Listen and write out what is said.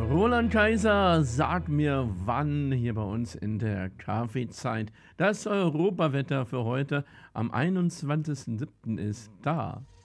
Roland Kaiser, sag mir wann hier bei uns in der Kaffeezeit das Europawetter für heute am 21.07. ist da.